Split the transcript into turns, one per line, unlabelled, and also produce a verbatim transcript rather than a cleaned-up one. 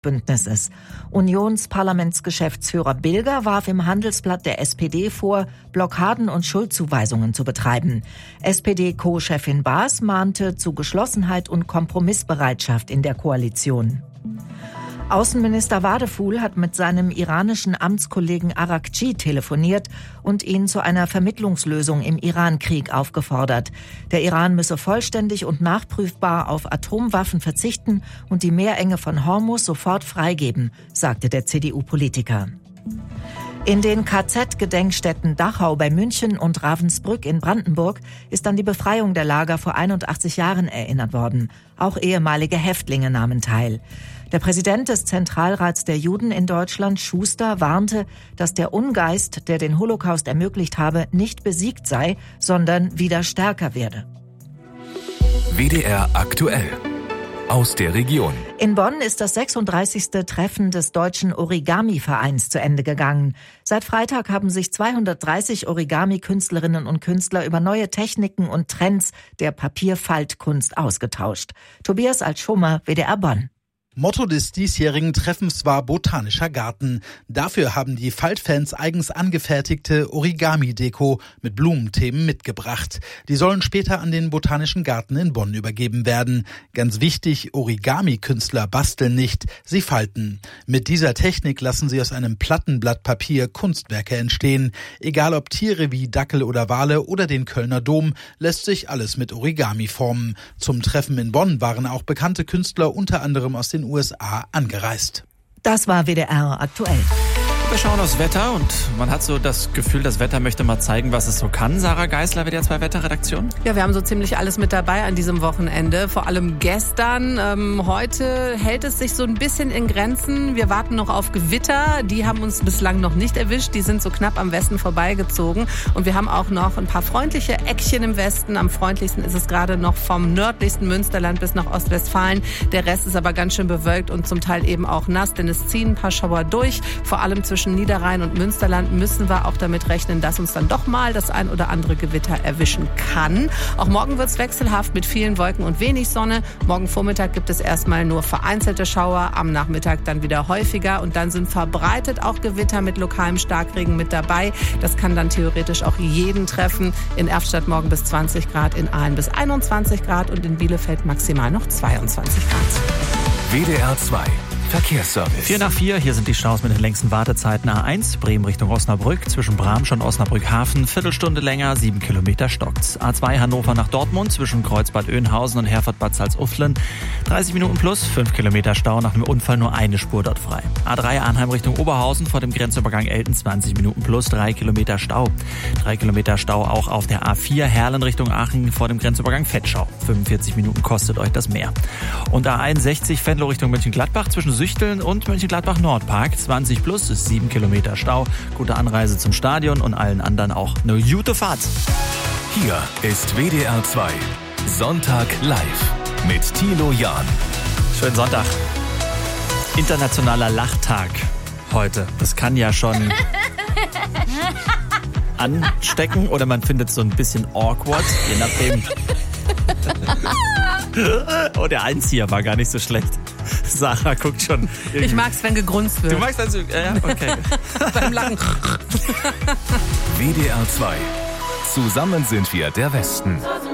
Bündnisses. Unionsparlamentsgeschäftsführer Bilger warf im Handelsblatt der S P D vor, Blockaden und Schuldzuweisungen zu betreiben. S P D-Co-Chefin Baas mahnte zu Geschlossenheit und Kompromissbereitschaft in der Koalition. Außenminister Wadefuhl hat mit seinem iranischen Amtskollegen Araghchi telefoniert und ihn zu einer Vermittlungslösung im Iran-Krieg aufgefordert. Der Iran müsse vollständig und nachprüfbar auf Atomwaffen verzichten und die Meerenge von Hormuz sofort freigeben, sagte der C D U-Politiker. In den K Z-Gedenkstätten Dachau bei München und Ravensbrück in Brandenburg ist an die Befreiung der Lager vor einundachtzig Jahren erinnert worden. Auch ehemalige Häftlinge nahmen teil. Der Präsident des Zentralrats der Juden in Deutschland, Schuster, warnte, dass der Ungeist, der den Holocaust ermöglicht habe, nicht besiegt sei, sondern wieder stärker werde.
W D R aktuell. Aus der Region.
In Bonn ist das sechsunddreißigste Treffen des Deutschen Origami-Vereins zu Ende gegangen. Seit Freitag haben sich zweihundertdreißig Origami-Künstlerinnen und Künstler über neue Techniken und Trends der Papierfaltkunst ausgetauscht. Tobias Altschummer, W D R Bonn.
Motto des diesjährigen Treffens war Botanischer Garten. Dafür haben die Faltfans eigens angefertigte Origami-Deko mit Blumenthemen mitgebracht. Die sollen später an den Botanischen Garten in Bonn übergeben werden. Ganz wichtig, Origami-Künstler basteln nicht, sie falten. Mit dieser Technik lassen sie aus einem platten Blatt Papier Kunstwerke entstehen. Egal ob Tiere wie Dackel oder Wale oder den Kölner Dom, lässt sich alles mit Origami formen. Zum Treffen in Bonn waren auch bekannte Künstler unter anderem aus den U S A angereist.
Das war W D R aktuell.
Wir schauen aufs Wetter und man hat so das Gefühl, das Wetter möchte mal zeigen, was es so kann. Sarah Geisler, W D R zwei Wetterredaktion.
Ja, wir haben so ziemlich alles mit dabei an diesem Wochenende. Vor allem gestern. Ähm, heute hält es sich so ein bisschen in Grenzen. Wir warten noch auf Gewitter. Die haben uns bislang noch nicht erwischt. Die sind so knapp am Westen vorbeigezogen. Und wir haben auch noch ein paar freundliche Eckchen im Westen. Am freundlichsten ist es gerade noch vom nördlichsten Münsterland bis nach Ostwestfalen. Der Rest ist aber ganz schön bewölkt und zum Teil eben auch nass, denn es ziehen ein paar Schauer durch. Vor allem zwischen Niederrhein und Münsterland müssen wir auch damit rechnen, dass uns dann doch mal das ein oder andere Gewitter erwischen kann. Auch morgen wird es wechselhaft mit vielen Wolken und wenig Sonne. Morgen Vormittag gibt es erstmal nur vereinzelte Schauer, am Nachmittag dann wieder häufiger und dann sind verbreitet auch Gewitter mit lokalem Starkregen mit dabei. Das kann dann theoretisch auch jeden treffen. In Erftstadt morgen bis zwanzig Grad, in Aalen bis einundzwanzig Grad und in Bielefeld maximal noch zweiundzwanzig Grad.
W D R zwei Verkehrsservice.
Vier nach vier, hier sind die Staus mit den längsten Wartezeiten. A eins, Bremen Richtung Osnabrück, zwischen Bramsch und Osnabrück-Hafen, Viertelstunde länger, sieben Kilometer stockt's. A zwei, Hannover nach Dortmund, zwischen Kreuzbad Oeynhausen und Herford-Bad Salzuflen, dreißig Minuten plus, fünf Kilometer Stau, nach einem Unfall nur eine Spur dort frei. A drei, Arnheim Richtung Oberhausen, vor dem Grenzübergang Elten, zwanzig Minuten plus, drei Kilometer Stau. drei Kilometer Stau auch auf der A vier, Herlen Richtung Aachen, vor dem Grenzübergang Vetschau. fünfundvierzig Minuten kostet euch das mehr. Und A einundsechzig, Venlo Richtung Mönchengladbach, zwischen Süchteln und Mönchengladbach-Nordpark, zwanzig plus, ist sieben Kilometer Stau. Gute Anreise zum Stadion und allen anderen auch eine gute Fahrt.
Hier ist W D R zwei Sonntag live mit Thilo Jahn.
Schönen Sonntag. Internationaler Lachtag heute. Das kann ja schon anstecken oder man findet es so ein bisschen awkward, je nachdem. Oh, der Einzieher war gar nicht so schlecht. Sarah guckt schon. Irgendwie.
Ich mag's, wenn gegrunzt wird.
Du magst also, ja, okay.
Beim Lachen.
W D R zwei. Zusammen sind wir der Westen.